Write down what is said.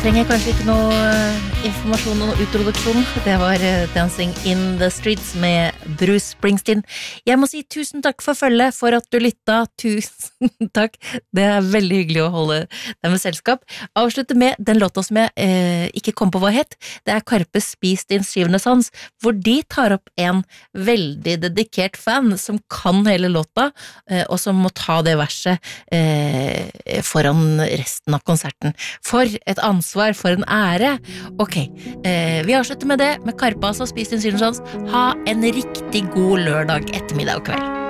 trenger kanskje ikke noe informasjon og introduksjon. Det var Dancing in the Streets med Bruce Springsteen. Jeg må si tusen takk for følget, for at du lytta. Tusen takk. Det veldig hyggelig å holde deg med selskap. Avslutte med den låta som jeg ikke kom på hva het. Det Karpe Spis din syvende sans, hvor de tar opp en veldig dedikert fan som kan hele låta, og som må ta det verset foran resten av konserten. For et ansvar, for en ære. Ok, vi avslutter med det, med Karpe altså, Spis din syvende sans. Ha en riktig god lørdag, ettermiddag og kveld.